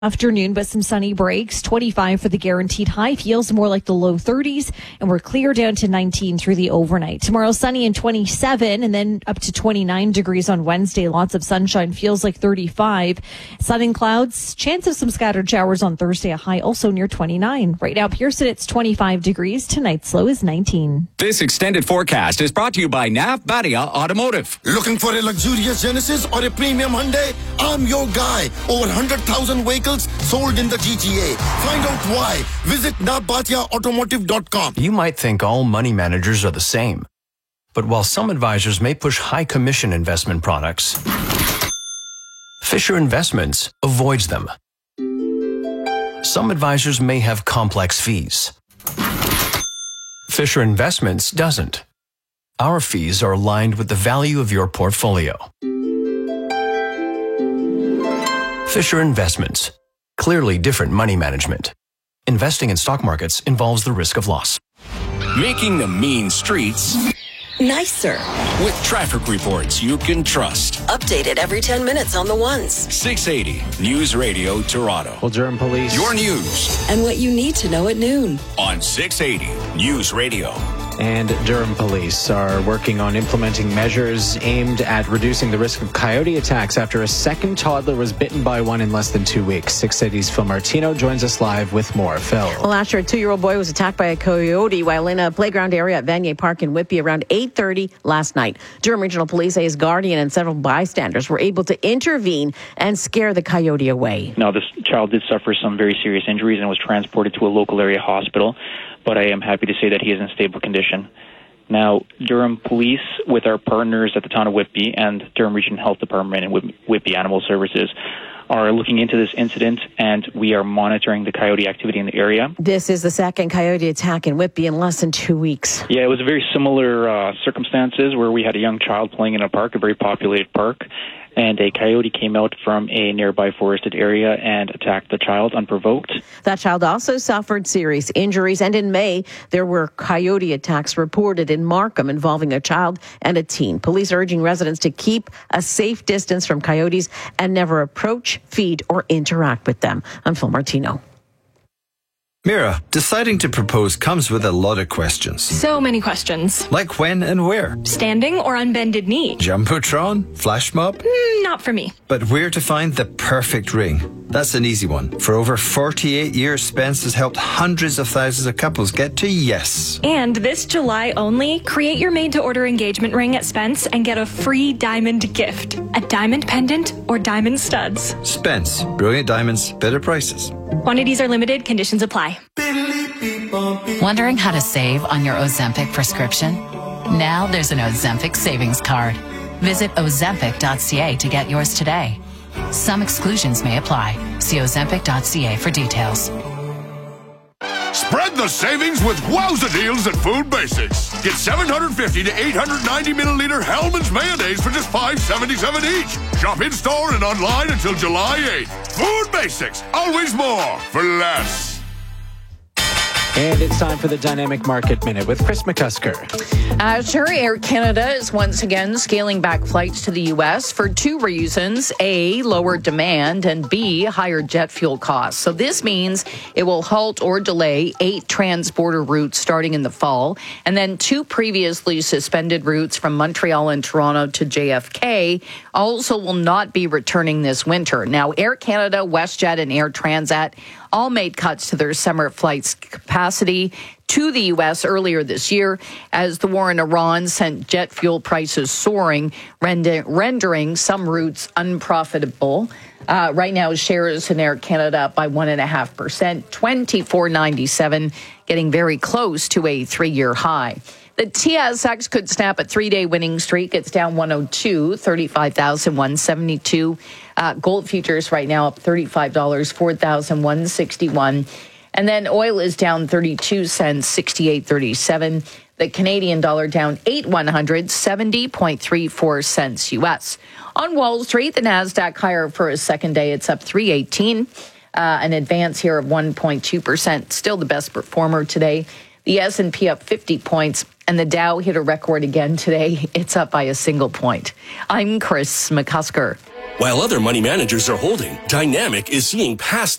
Afternoon, but some sunny breaks. 25 for the guaranteed high. Feels more like the low 30s, and we're clear down to 19 through the overnight. Tomorrow, sunny and 27, and then up to 29 degrees on Wednesday. Lots of sunshine. Feels like 35. Sun and clouds. Chance of some scattered showers on Thursday. A high also near 29. Right now, Pearson, it's 25 degrees. Tonight's low is 19. This extended forecast is brought to you by Nav Badia Automotive. Looking for a luxurious Genesis or a premium Hyundai? I'm your guy. Over 100,000 vehicles sold in the GTA. Find out why. Visit navbatiaautomotive.com. You might think all money managers are the same. But while some advisors may push high commission investment products, Fisher Investments avoids them. Some advisors may have complex fees. Fisher Investments doesn't. Our fees are aligned with the value of your portfolio. Fisher Investments. Clearly different money management. Investing in stock markets involves the risk of loss. Making the mean streets nicer. With traffic reports you can trust. Updated every 10 minutes on the ones. 680 News Radio Toronto. Well, Durham Police. Your news. And what you need to know at noon. On 680 News Radio. And Durham Police are working on implementing measures aimed at reducing the risk of coyote attacks after a second toddler was bitten by one in less than 2 weeks. 680's Phil Martino joins us live with more. Phil. Well, last year, a 2-year-old boy was attacked by a coyote while in a playground area at Vanier Park in Whitby around 8:30 last night. Durham Regional Police say his guardian and several bystanders were able to intervene and scare the coyote away. Now, this child did suffer some very serious injuries and was transported to a local area hospital, but I am happy to say that he is in stable condition. Now, Durham Police, with our partners at the town of Whitby and Durham Region Health Department and Whitby Animal Services, are looking into this incident, and we are monitoring the coyote activity in the area. This is the second coyote attack in Whitby in less than 2 weeks. Yeah, it was a very similar circumstances where we had a young child playing in a park, a very populated park, and a coyote came out from a nearby forested area and attacked the child unprovoked. That child also suffered serious injuries, and in May, there were coyote attacks reported in Markham involving a child and a teen. Police are urging residents to keep a safe distance from coyotes and never approach, feed, or interact with them. I'm Phil Martino. Mira, deciding to propose comes with a lot of questions. So many questions. Like when and where? Standing or on bended knee? Jumbotron? Flash mob? Not for me. But where to find the perfect ring? That's an easy one. For over 48 years, Spence has helped hundreds of thousands of couples get to yes. And this July only, create your made-to-order engagement ring at Spence and get a free diamond gift. A diamond pendant or diamond studs. Spence. Brilliant diamonds, better prices. Quantities are limited. Conditions apply. Wondering how to save on your Ozempic prescription? Now there's an Ozempic savings card. Visit Ozempic.ca to get yours today. Some exclusions may apply. See Ozempic.ca for details. Spread the savings with wowza deals at Food Basics. Get 750 to 890 milliliter Hellmann's mayonnaise for just $5.77 each. Shop in-store and online until July 8th. Food Basics. Always more for less. And it's time for the Dynamic Market Minute with Chris McCusker. Air Canada is once again scaling back flights to the U.S. for two reasons. A, lower demand, and B, higher jet fuel costs. So this means it will halt or delay 8 transborder routes starting in the fall, and then 2 previously suspended routes from Montreal and Toronto to JFK also will not be returning this winter. Now, Air Canada, WestJet, and Air Transat all made cuts to their summer flights capacity to the U.S. earlier this year as the war in Iran sent jet fuel prices soaring, rendering some routes unprofitable. Right now, shares in Air Canada up by 1.5%, $24.97, getting very close to a 3-year high. The TSX could snap a 3-day winning streak. It's down 102, 35,172. Gold futures right now up $35, 4,161. And then oil is down 32 cents, 68.37. The Canadian dollar down 8/100, 70.34 cents U.S. On Wall Street, the Nasdaq higher for a second day. It's up 318, an advance here of 1.2%. Still the best performer today. The S&P up 50 points, and the Dow hit a record again today. It's up by a single point. I'm Chris McCusker. While other money managers are holding, Dynamic is seeing past